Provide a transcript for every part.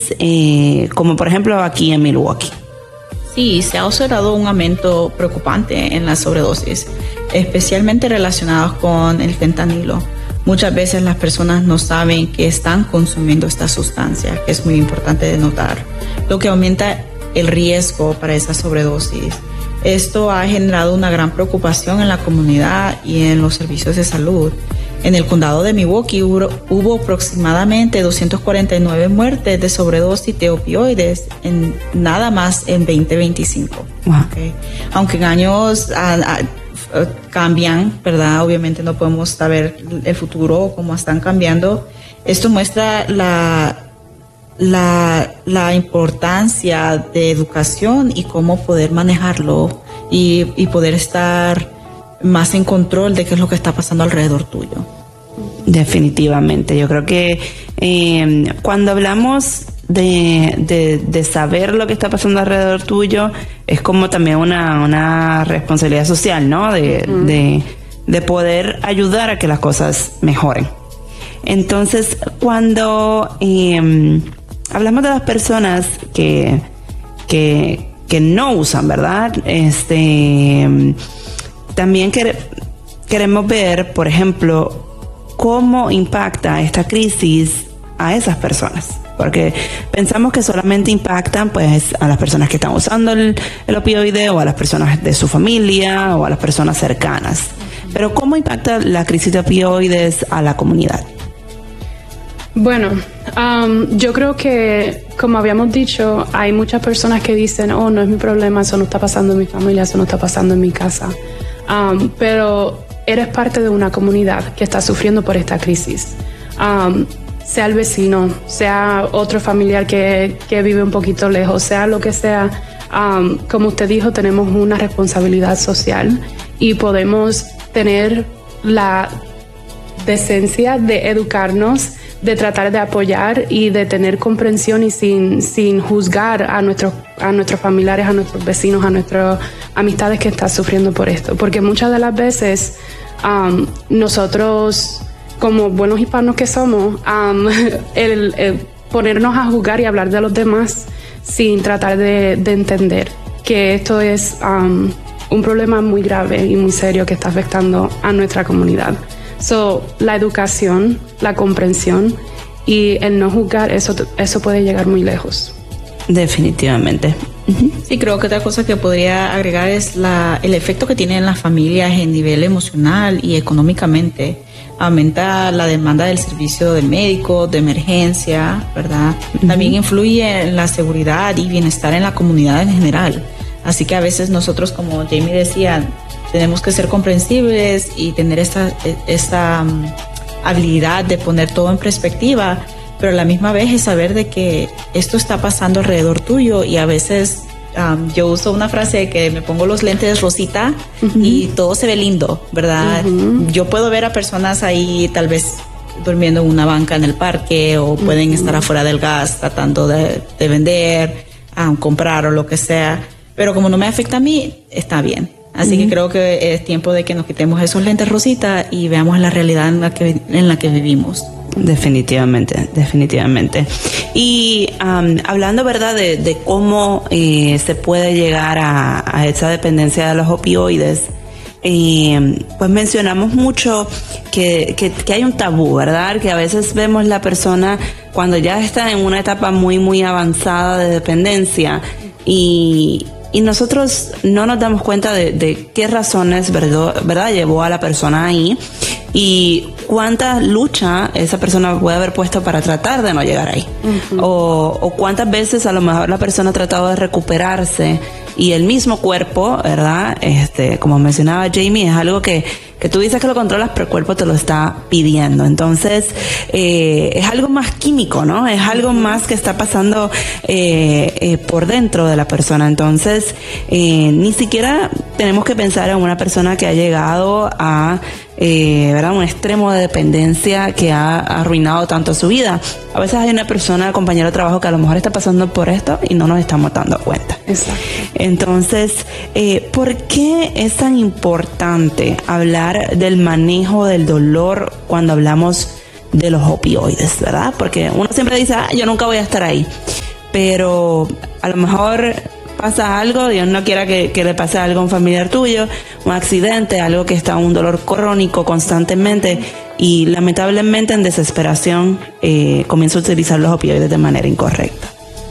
como por ejemplo aquí en Milwaukee? Sí, se ha observado un aumento preocupante en las sobredosis, especialmente relacionadas con el fentanilo. Muchas veces las personas no saben que están consumiendo esta sustancia, que es muy importante de notar, lo que aumenta el riesgo para esa sobredosis. Esto ha generado una gran preocupación en la comunidad y en los servicios de salud. En el condado de Milwaukee hubo aproximadamente 249 muertes de sobredosis de opioides nada más en 2025. Wow. Okay. Aunque en años cambian, ¿verdad? Obviamente no podemos saber el futuro o cómo están cambiando. Esto muestra la importancia de educación y cómo poder manejarlo y poder estar más en control de qué es lo que está pasando alrededor tuyo. Definitivamente, yo creo que cuando hablamos de saber lo que está pasando alrededor tuyo, es como también una responsabilidad social, ¿no? De poder ayudar a que las cosas mejoren. Entonces, cuando hablamos de las personas que no usan, ¿verdad? También queremos ver, por ejemplo, cómo impacta esta crisis a esas personas. Porque pensamos que solamente impactan pues a las personas que están usando el opioide o a las personas de su familia o a las personas cercanas. Pero ¿cómo impacta la crisis de opioides a la comunidad? Bueno, yo creo que, como habíamos dicho, hay muchas personas que dicen, oh, no es mi problema, eso no está pasando en mi familia, eso no está pasando en mi casa. Pero eres parte de una comunidad que está sufriendo por esta crisis. Sea el vecino, sea otro familiar que vive un poquito lejos, sea lo que sea. Como usted dijo, tenemos una responsabilidad social y podemos tener la decencia de educarnos, de tratar de apoyar y de tener comprensión y sin juzgar a nuestros familiares, a nuestros vecinos, a nuestras amistades que están sufriendo por esto. Porque muchas de las veces nosotros, como buenos hispanos que somos, el ponernos a juzgar y hablar de los demás sin tratar de entender que esto es un problema muy grave y muy serio que está afectando a nuestra comunidad. La educación, la comprensión y el no juzgar, eso puede llegar muy lejos. Definitivamente. Sí, creo que otra cosa que podría agregar es el efecto que tiene en las familias en nivel emocional y económicamente. Aumenta la demanda del servicio de médico, de emergencia, ¿verdad? También influye en la seguridad y bienestar en la comunidad en general. Así que a veces nosotros, como Jamie decía, tenemos que ser comprensibles y tener esta habilidad de poner todo en perspectiva, pero a la misma vez es saber de que esto está pasando alrededor tuyo y a veces yo uso una frase que me pongo los lentes rosita y todo se ve lindo, ¿verdad? Yo puedo ver a personas ahí tal vez durmiendo en una banca en el parque o pueden estar afuera del gas tratando de vender, comprar o lo que sea, pero como no me afecta a mí, está bien. Así que creo que es tiempo de que nos quitemos esos lentes rosita y veamos la realidad en la que vivimos. Definitivamente. Y hablando, ¿verdad?, de cómo se puede llegar a esa dependencia de los opioides, pues mencionamos mucho que hay un tabú, ¿verdad? Que a veces vemos la persona cuando ya está en una etapa muy, muy avanzada de dependencia y nosotros no nos damos cuenta de qué razones, ¿verdad?, llevó a la persona ahí y cuánta lucha esa persona puede haber puesto para tratar de no llegar ahí. O cuántas veces a lo mejor la persona ha tratado de recuperarse y el mismo cuerpo, ¿verdad? Como mencionaba Jamie, es algo que tú dices que lo controlas, pero el cuerpo te lo está pidiendo. Entonces, es algo más químico, ¿no? Es algo más que está pasando por dentro de la persona. Entonces, ni siquiera tenemos que pensar en una persona que ha llegado a ¿verdad?, un extremo de dependencia que ha arruinado tanto su vida. A veces hay una persona, compañero de trabajo, que a lo mejor está pasando por esto y no nos estamos dando cuenta. Exacto. Entonces, ¿por qué es tan importante hablar del manejo del dolor cuando hablamos de los opioides, ¿verdad? Porque uno siempre dice, yo nunca voy a estar ahí, pero a lo mejor pasa algo, Dios no quiera que le pase algo a un familiar tuyo, un accidente, algo que está un dolor crónico constantemente, y lamentablemente en desesperación comienza a utilizar los opioides de manera incorrecta.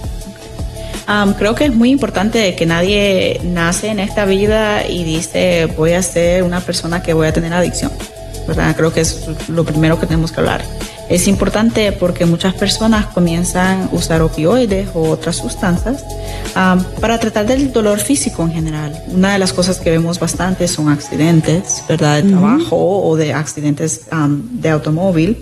Creo que es muy importante que nadie nace en esta vida y dice voy a ser una persona que voy a tener adicción, ¿verdad? Creo que es lo primero que tenemos que hablar. Es importante porque muchas personas comienzan a usar opioides o otras sustancias para tratar del dolor físico en general. Una de las cosas que vemos bastante son accidentes, ¿verdad? De trabajo o de accidentes de automóvil.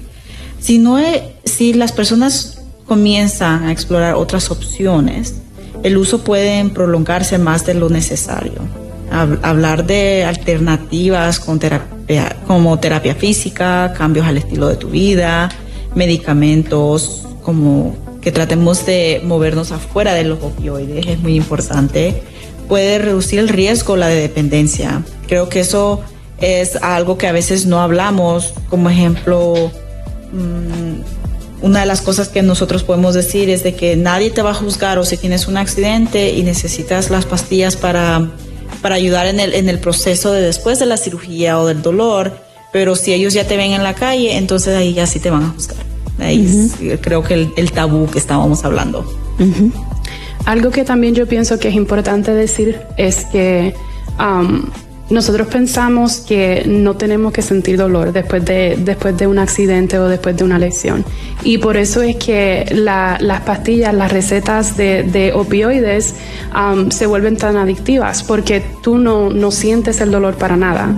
Si las personas comienzan a explorar otras opciones, el uso puede prolongarse más de lo necesario. Hablar de alternativas como terapia física, cambios al estilo de tu vida, medicamentos, como que tratemos de movernos afuera de los opioides, es muy importante. Puede reducir el riesgo de dependencia. Creo que eso es algo que a veces no hablamos. Como ejemplo, una de las cosas que nosotros podemos decir es de que nadie te va a juzgar, o si tienes un accidente y necesitas las pastillas para ayudar en el proceso de después de la cirugía o del dolor, pero si ellos ya te ven en la calle, entonces ahí ya sí te van a juzgar. Ahí creo que el tabú que estábamos hablando. Algo que también yo pienso que es importante decir es que nosotros pensamos que no tenemos que sentir dolor después de un accidente o después de una lesión. Y por eso es que las pastillas, las recetas de opioides se vuelven tan adictivas, porque tú no sientes el dolor para nada.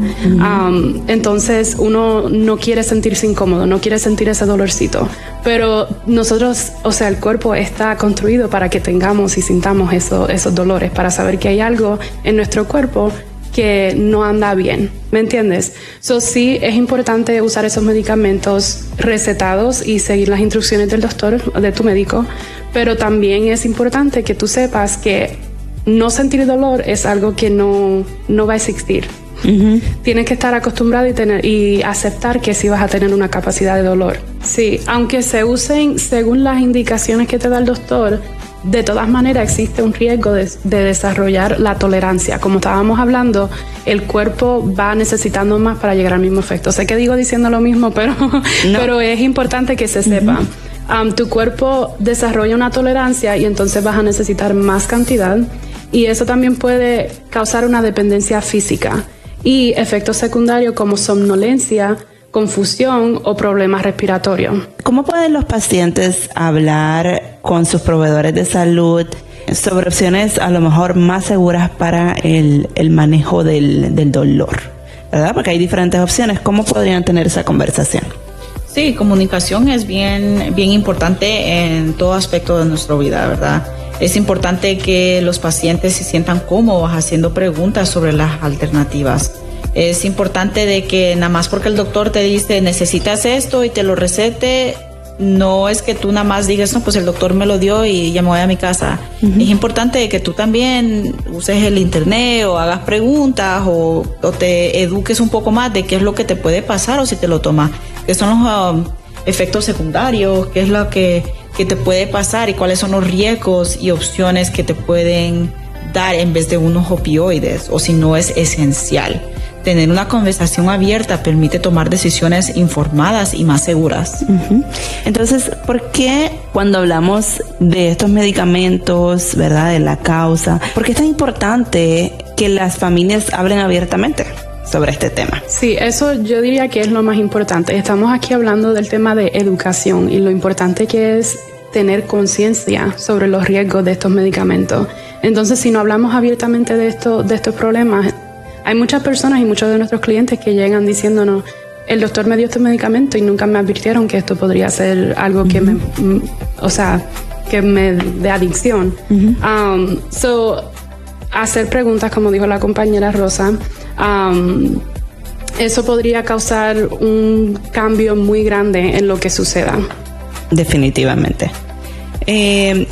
Entonces uno no quiere sentirse incómodo, no quiere sentir ese dolorcito. Pero nosotros, o sea, el cuerpo está construido para que tengamos y sintamos esos dolores, para saber que hay algo en nuestro cuerpo que no anda bien, ¿me entiendes? Sí, es importante usar esos medicamentos recetados y seguir las instrucciones del doctor, de tu médico, pero también es importante que tú sepas que no sentir dolor es algo que no va a existir. Tienes que estar acostumbrado y aceptar que sí vas a tener una capacidad de dolor. Sí, aunque se usen según las indicaciones que te da el doctor, de todas maneras existe un riesgo de desarrollar la tolerancia. Como estábamos hablando, el cuerpo va necesitando más para llegar al mismo efecto. Sé que digo diciendo lo mismo, pero es importante que se sepa. Tu cuerpo desarrolla una tolerancia y entonces vas a necesitar más cantidad, y eso también puede causar una dependencia física y efectos secundarios como somnolencia, confusión o problemas respiratorios. ¿Cómo pueden los pacientes hablar con sus proveedores de salud sobre opciones a lo mejor más seguras para el manejo del dolor? ¿Verdad? Porque hay diferentes opciones. ¿Cómo podrían tener esa conversación? Sí, comunicación es bien importante en todo aspecto de nuestra vida, ¿verdad? Es importante que los pacientes se sientan cómodos haciendo preguntas sobre las alternativas. Es importante de que nada más porque el doctor te dice necesitas esto y te lo recete, no es que tú nada más digas no, pues el doctor me lo dio y ya me voy a mi casa. Es importante que tú también uses el internet o hagas preguntas o te eduques un poco más de qué es lo que te puede pasar o si te lo tomas, qué son los efectos secundarios, qué es lo que te puede pasar y cuáles son los riesgos y opciones que te pueden dar en vez de unos opioides, o si no es esencial. Tener una conversación abierta permite tomar decisiones informadas y más seguras. Entonces, ¿por qué cuando hablamos de estos medicamentos, verdad, de la causa, por qué es tan importante que las familias hablen abiertamente sobre este tema? Sí, eso yo diría que es lo más importante. Estamos aquí hablando del tema de educación y lo importante que es tener conciencia sobre los riesgos de estos medicamentos. Entonces, si no hablamos abiertamente de estos problemas, hay muchas personas y muchos de nuestros clientes que llegan diciéndonos, el doctor me dio este medicamento y nunca me advirtieron que esto podría ser algo que me dé adicción. Hacer preguntas, como dijo la compañera Rosa, eso podría causar un cambio muy grande en lo que suceda. Definitivamente.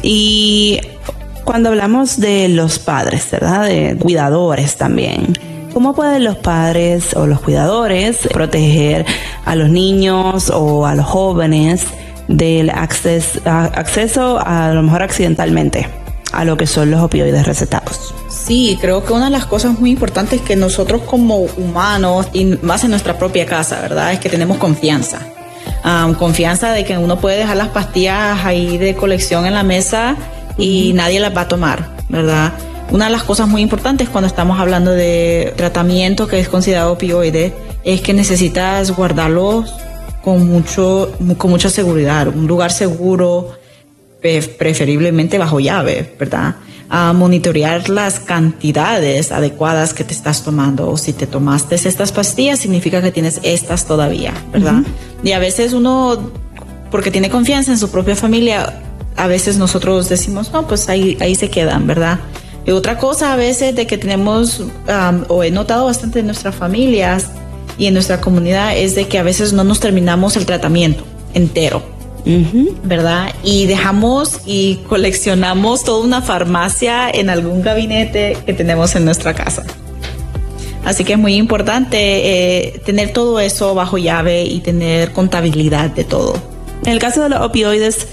Y cuando hablamos de los padres, ¿verdad? De cuidadores también, ¿cómo pueden los padres o los cuidadores proteger a los niños o a los jóvenes del acceso a lo mejor accidentalmente a lo que son los opioides recetados? Sí, creo que una de las cosas muy importantes que nosotros como humanos, y más en nuestra propia casa, ¿verdad?, es que tenemos confianza. Confianza de que uno puede dejar las pastillas ahí de colección en la mesa y nadie las va a tomar, ¿verdad? Una de las cosas muy importantes cuando estamos hablando de tratamiento que es considerado opioide es que necesitas guardarlos con mucha seguridad, un lugar seguro, preferiblemente bajo llave, ¿verdad? Monitorear las cantidades adecuadas que te estás tomando. O si te tomaste estas pastillas, significa que tienes estas todavía, ¿verdad? Y a veces uno, porque tiene confianza en su propia familia, a veces nosotros decimos, no, pues ahí se quedan, ¿verdad? Y otra cosa a veces de que tenemos, o he notado bastante en nuestras familias y en nuestra comunidad, es de que a veces no nos terminamos el tratamiento entero, ¿verdad? Y dejamos y coleccionamos toda una farmacia en algún gabinete que tenemos en nuestra casa. Así que es muy importante tener todo eso bajo llave y tener contabilidad de todo. En el caso de los opioides,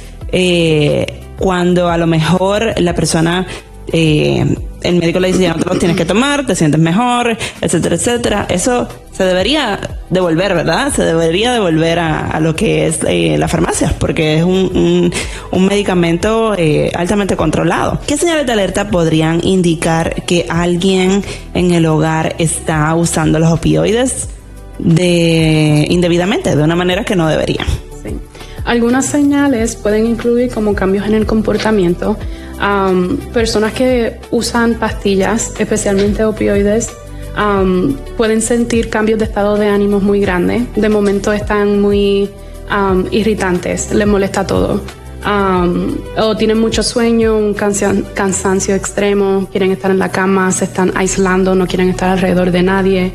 cuando a lo mejor la persona, el médico le dice, ya no te los tienes que tomar, te sientes mejor, etcétera, etcétera, eso se debería devolver, ¿verdad? Se debería devolver a lo que es la farmacia, porque es un medicamento altamente controlado. ¿Qué señales de alerta podrían indicar que alguien en el hogar está usando los opioides indebidamente, de una manera que no debería? Sí. Algunas señales pueden incluir como cambios en el comportamiento. Personas que usan pastillas, especialmente opioides, pueden sentir cambios de estado de ánimo muy grandes. De momento están muy irritantes, les molesta todo. O tienen mucho sueño, un cansancio extremo, quieren estar en la cama, se están aislando, no quieren estar alrededor de nadie.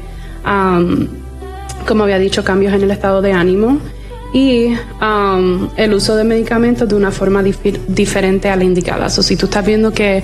Como había dicho, cambios en el estado de ánimo. Y el uso de medicamentos de una forma diferente a la indicada. So, si tú estás viendo que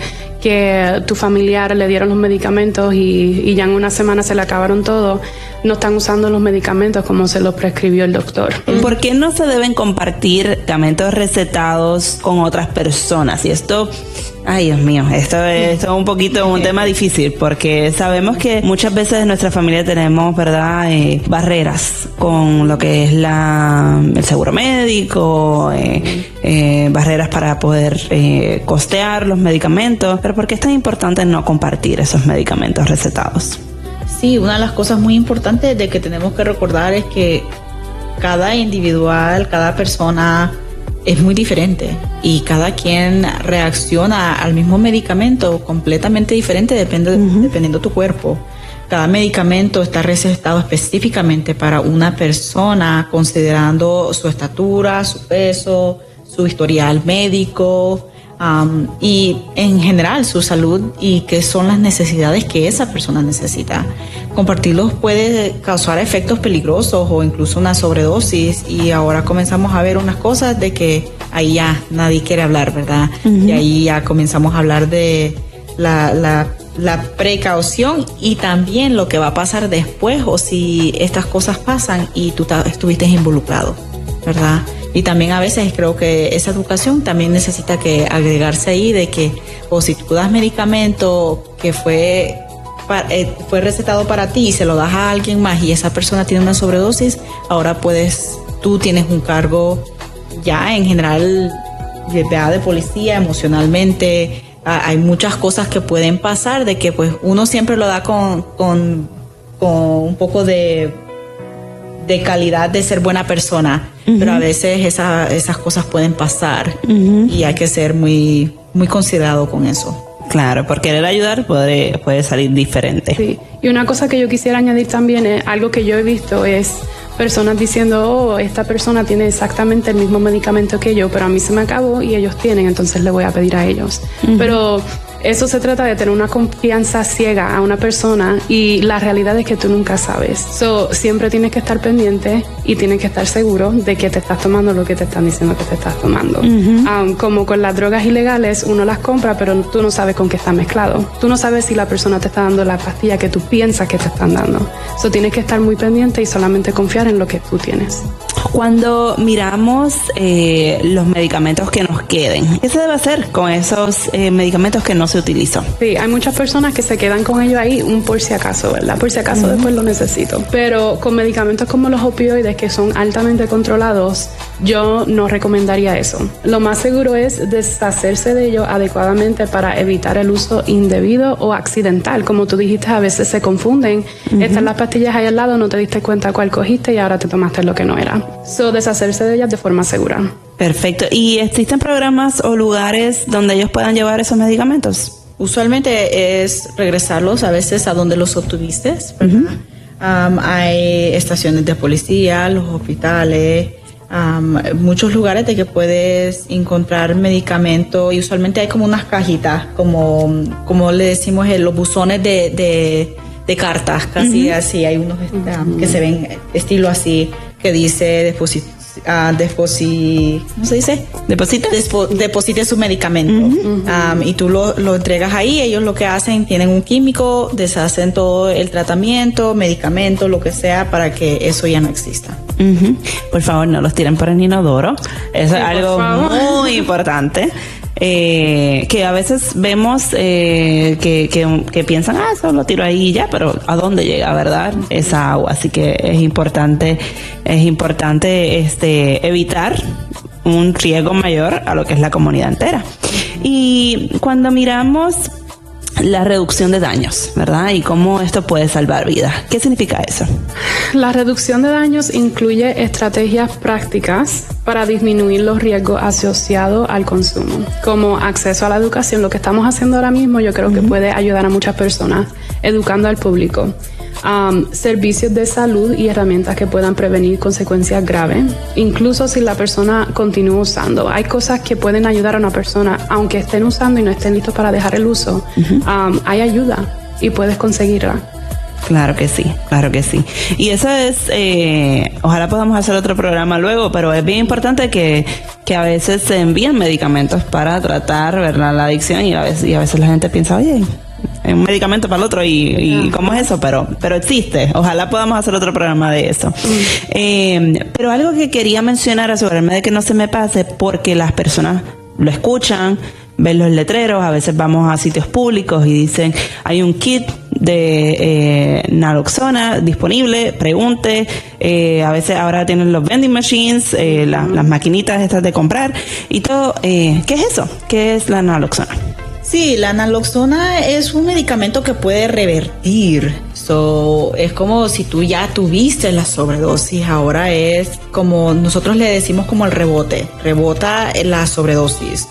tu familiar le dieron los medicamentos y ya en una semana se le acabaron todos, no están usando los medicamentos como se los prescribió el doctor. ¿Por qué no se deben compartir medicamentos recetados con otras personas? Y esto, ay Dios mío, esto es un poquito un tema difícil, porque sabemos que muchas veces en nuestra familia tenemos, ¿verdad?, barreras con lo que es el seguro médico, barreras para poder costear los medicamentos. Pero ¿por qué es tan importante no compartir esos medicamentos recetados? Sí, una de las cosas muy importantes de que tenemos que recordar es que cada individual, cada persona es muy diferente y cada quien reacciona al mismo medicamento completamente diferente dependiendo de tu cuerpo. Cada medicamento está recetado específicamente para una persona, considerando su estatura, su peso, su historial médico, y en general su salud y qué son las necesidades que esa persona necesita. Compartirlos puede causar efectos peligrosos o incluso una sobredosis, y ahora comenzamos a ver unas cosas de que ahí ya nadie quiere hablar, ¿verdad? Y ahí ya comenzamos a hablar de la precaución y también lo que va a pasar después, o si estas cosas pasan y tú estuviste involucrado, ¿verdad? Y también a veces creo que esa educación también necesita que agregarse ahí de que, o si tú das medicamento que fue recetado para ti y se lo das a alguien más y esa persona tiene una sobredosis, ahora tú tienes un cargo ya en general de policía, emocionalmente. Hay muchas cosas que pueden pasar de que pues uno siempre lo da con un poco de calidad de ser buena persona, pero a veces esas cosas pueden pasar y hay que ser muy, muy considerado con eso. Claro, por querer ayudar puede salir diferente. Sí, y una cosa que yo quisiera añadir también es algo que yo he visto es personas diciendo, esta persona tiene exactamente el mismo medicamento que yo, pero a mí se me acabó y ellos tienen, entonces le voy a pedir a ellos. Pero eso se trata de tener una confianza ciega a una persona y la realidad es que tú nunca sabes. So, siempre tienes que estar pendiente y tienes que estar seguro de que te estás tomando lo que te están diciendo que te estás tomando. Como con las drogas ilegales, uno las compra, pero tú no sabes con qué está mezclado. Tú no sabes si la persona te está dando la pastilla que tú piensas que te están dando. So, tienes que estar muy pendiente y solamente confiar en lo que tú tienes. Cuando miramos los medicamentos que nos queden, ¿qué se debe hacer con esos medicamentos que no se utilizó? Sí, hay muchas personas que se quedan con ellos ahí un por si acaso, ¿verdad? Por si acaso después lo necesito. Pero con medicamentos como los opioides que son altamente controlados, yo no recomendaría eso. Lo más seguro es deshacerse de ellos adecuadamente para evitar el uso indebido o accidental. Como tú dijiste, a veces se confunden. Están las pastillas ahí al lado, no te diste cuenta cuál cogiste y ahora te tomaste lo que no era. So, deshacerse de ellas de forma segura. Perfecto. ¿Y existen programas o lugares donde ellos puedan llevar esos medicamentos? Usualmente es regresarlos a veces a donde los obtuviste, ¿verdad? Hay estaciones de policía, los hospitales, muchos lugares de que puedes encontrar medicamento y usualmente hay como unas cajitas, como le decimos, los buzones de cartas, casi así. Hay unos que se ven estilo así, que dice ¿cómo se dice? Deposite su medicamento. Y tú lo entregas ahí. Ellos lo que hacen, tienen un químico, deshacen todo el tratamiento, medicamento, lo que sea, para que eso ya no exista. Por favor, no los tiren por el inodoro. Eso es algo muy importante. Que a veces vemos que piensan, eso lo tiro ahí y ya, pero ¿a dónde llega, verdad? Esa agua. Así que es importante evitar un riesgo mayor a lo que es la comunidad entera. Y cuando miramos la reducción de daños, ¿verdad? Y cómo esto puede salvar vidas. ¿Qué significa eso? La reducción de daños incluye estrategias prácticas para disminuir los riesgos asociados al consumo, como acceso a la educación. Lo que estamos haciendo ahora mismo yo creo que puede ayudar a muchas personas, educando al público. Servicios de salud y herramientas que puedan prevenir consecuencias graves, incluso si la persona continúa usando. Hay cosas que pueden ayudar a una persona, aunque estén usando y no estén listos para dejar el uso. Hay ayuda y puedes conseguirla. Claro que sí, claro que sí. Y eso es, ojalá podamos hacer otro programa luego, pero es bien importante que a veces se envíen medicamentos para tratar, ¿verdad?, la adicción y a veces la gente piensa, oye, es un medicamento para el otro y ¿cómo es eso? Pero existe. Ojalá podamos hacer otro programa de eso. Pero algo que quería mencionar, asegurarme de que no se me pase, porque las personas lo escuchan, ven los letreros, a veces vamos a sitios públicos y dicen, hay un kit de naloxona disponible, pregunte, a veces ahora tienen los vending machines, las maquinitas estas de comprar y todo. ¿Qué es eso? ¿Qué es la naloxona? Sí, la naloxona es un medicamento que puede revertir. Es como si tú ya tuviste la sobredosis, ahora es como nosotros le decimos como el rebote. Rebota la sobredosis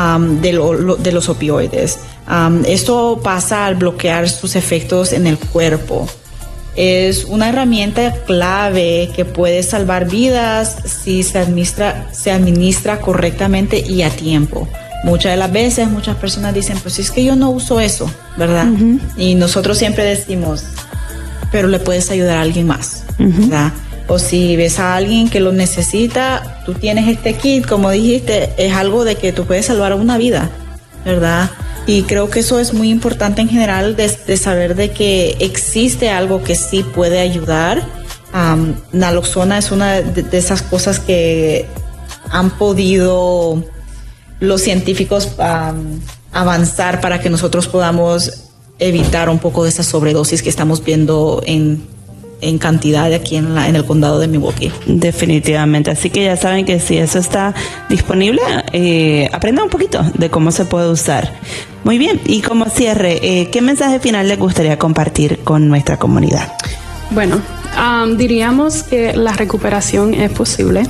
de los opioides. Esto pasa al bloquear sus efectos en el cuerpo. Es una herramienta clave que puede salvar vidas si se administra correctamente y a tiempo. Muchas de las veces, muchas personas dicen, pues es que yo no uso eso, ¿verdad? Y nosotros siempre decimos, pero le puedes ayudar a alguien más, ¿verdad? O si ves a alguien que lo necesita, tú tienes este kit, como dijiste, es algo de que tú puedes salvar una vida, ¿verdad? Y creo que eso es muy importante en general de saber de que existe algo que sí puede ayudar. Naloxona es una de esas cosas que han podido los científicos avanzar para que nosotros podamos evitar un poco de esa sobredosis que estamos viendo en cantidad de aquí en el condado de Milwaukee. Definitivamente, así que ya saben que si eso está disponible, aprendan un poquito de cómo se puede usar. Muy bien, y como cierre, ¿qué mensaje final les gustaría compartir con nuestra comunidad? Bueno, diríamos que la recuperación es posible.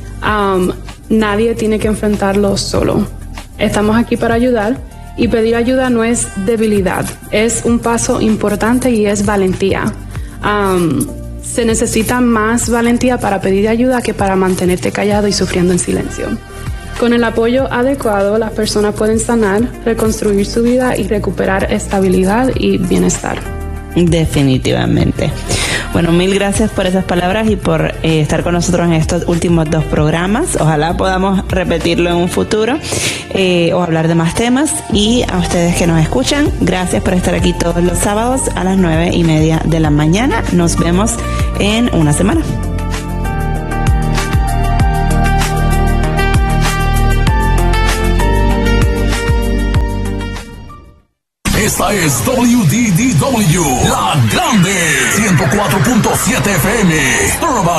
Nadie tiene que enfrentarlo solo. Estamos aquí para ayudar y pedir ayuda no es debilidad, es un paso importante y es valentía. Se necesita más valentía para pedir ayuda que para mantenerte callado y sufriendo en silencio. Con el apoyo adecuado, las personas pueden sanar, reconstruir su vida y recuperar estabilidad y bienestar. Definitivamente. Bueno, mil gracias por esas palabras y por estar con nosotros en estos últimos 2 programas. Ojalá podamos repetirlo en un futuro o hablar de más temas. Y a ustedes que nos escuchan, gracias por estar aquí todos los sábados a las 9:30 de la mañana. Nos vemos en una semana. Esta es WDDW, La Grande, 104.7 FM, Urban